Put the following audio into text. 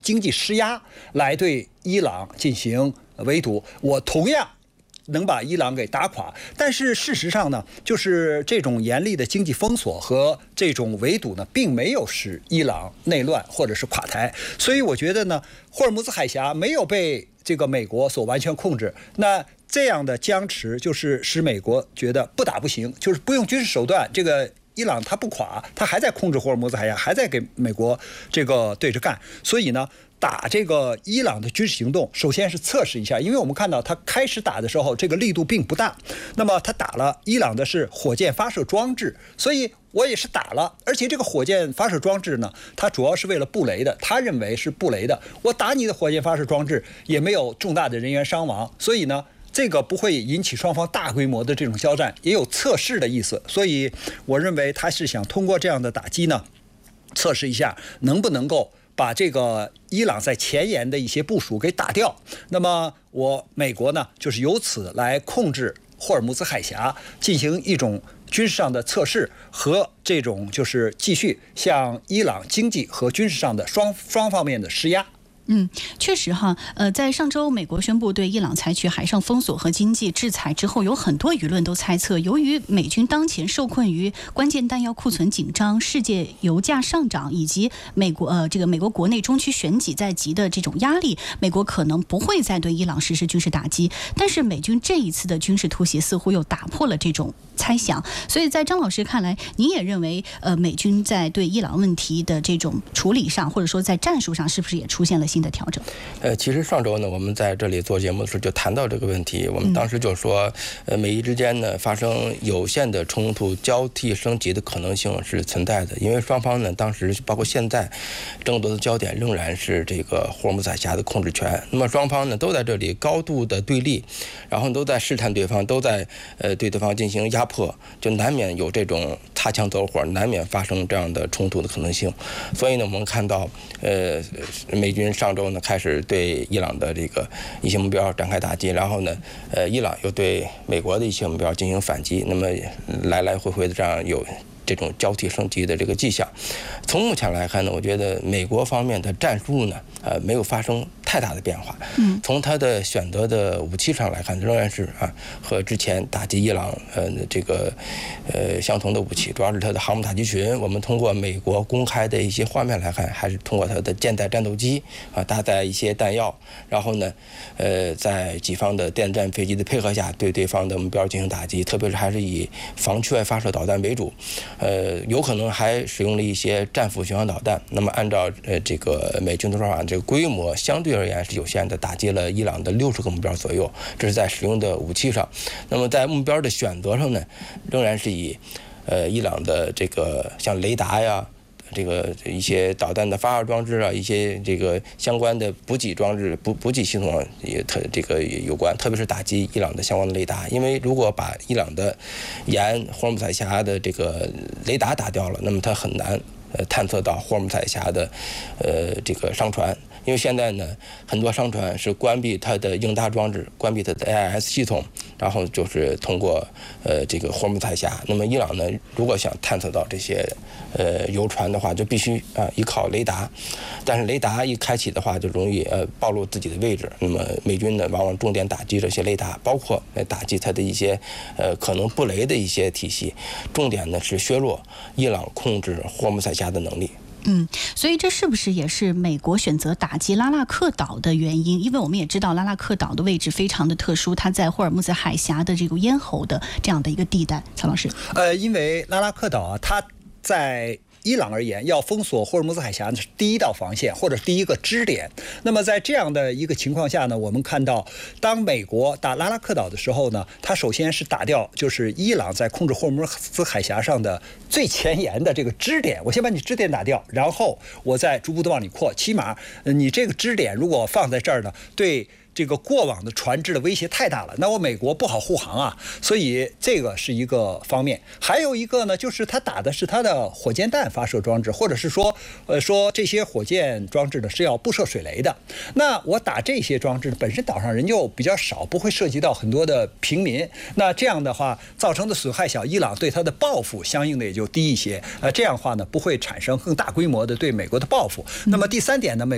经济施压来对伊朗进行围堵，我同样能把伊朗给打垮。但是事实上呢，就是这种严厉的经济封锁和这种围堵呢，并没有使伊朗内乱或者是垮台。所以我觉得呢，霍尔木兹海峡没有被这个美国所完全控制。那这样的僵持就是使美国觉得不打不行，就是不用军事手段，这个伊朗它不垮，它还在控制霍尔木兹海峡，还在给美国这个对着干。所以呢，打这个伊朗的军事行动，首先是测试一下，因为我们看到他开始打的时候，这个力度并不大。那么他打了伊朗的是火箭发射装置，所以我也是打了。而且这个火箭发射装置呢，它主要是为了布雷的，他认为是布雷的。我打你的火箭发射装置也没有重大的人员伤亡，所以呢，这个不会引起双方大规模的这种交战，也有测试的意思。所以我认为他是想通过这样的打击呢，测试一下能不能够把这个伊朗在前沿的一些部署给打掉。那么美国呢，就是由此来控制霍尔木兹海峡，进行一种军事上的测试和这种就是继续向伊朗经济和军事上的双方面的施压。 确实哈，在上周美国宣布对伊朗采取海上封锁和经济制裁之后，有很多舆论都猜测，由于美军当前受困于关键弹药库存紧张、世界油价上涨以及美国国内中期选举在即的这种压力，美国可能不会再对伊朗实施军事打击。但是美军这一次的军事突袭似乎又打破了这种猜想，所以在张老师看来，您也认为美军在对伊朗问题的这种处理上，或者说在战术上，是不是也出现了新的调整？ 其实上周呢，我们在这里做节目的时候就谈到这个问题。我们当时就说，美伊之间呢发生有限的冲突，交替升级的可能性是存在的。因为双方呢，当时包括现在，争夺的焦点仍然是这个霍尔木兹海峡的控制权。那么双方呢都在这里高度的对立，然后都在试探对方，都在对对方进行压迫，就难免有这种擦枪走火，难免发生这样的冲突的可能性。所以呢，我们看到美军上周呢开始对伊朗的这个一些目标展开打击，然后呢，伊朗又对美国的一些目标进行反击，那么来来回回的这样有这种交替升级的这个迹象。从目前来看呢，我觉得美国方面的战术呢，没有发生太大的变化。从他的选择的武器上来看，仍然是和之前打击伊朗相同的武器，主要是他的航母打击群。我们通过美国公开的一些画面来看，还是通过他的舰载战斗机搭载一些弹药，然后呢，在己方的电战飞机的配合下，对对方的目标进行打击，特别是还是以防区外发射导弹为主。有可能还使用了一些战斧巡航导弹。那么按照这个美军的说法，这个规模相对而言是有限的，打击了伊朗的60个目标左右，这是在使用的武器上。那么在目标的选择上呢，仍然是以伊朗的这个像雷达呀，这个一些导弹的发射装置啊，一些这个相关的补给装置、补给系统也有关，特别是打击伊朗的相关的雷达。因为如果把伊朗的沿霍尔木兹海峡的这个雷达打掉了，那么它很难探测到霍尔木兹海峡的这个商船。因为现在呢，很多商船是关闭它的应答装置，关闭它的 AIS 系统，然后就是通过这个霍尔木兹海峡。那么伊朗呢，如果想探测到这些油船的话，就必须依靠雷达。但是雷达一开启的话，就容易暴露自己的位置。那么美军呢，往往重点打击这些雷达，包括打击它的一些可能布雷的一些体系。重点呢是削弱伊朗控制霍尔木兹海峡的能力。 所以这是不是也是美国选择打击拉拉克岛的原因？因为我们也知道拉拉克岛的位置非常的特殊，它在霍尔木兹海峡的这个咽喉的这样的一个地带。曹老师， 因为拉拉克岛它在伊朗而言，要封锁霍尔木兹海峡是第一道防线或者第一个支点。那么在这样的一个情况下呢，我们看到，当美国打拉拉克岛的时候呢，它首先是打掉就是伊朗在控制霍尔木兹海峡上的最前沿的这个支点。我先把你支点打掉，然后我再逐步的往里扩。起码你这个支点如果放在这儿呢，对这个过往的船只的威胁太大了，那我美国不好护航啊，所以这个是一个方面。还有一个呢，就是他打的是他的火箭弹发射装置，或者是说这些火箭装置呢是要布设水雷的。那我打这些装置本身岛上人就比较少，不会涉及到很多的平民，那这样的话造成的损害小，伊朗对他的报复相应的也就低一些。这样的话呢，不会产生更大规模的对美国的报复。那么第三点呢，美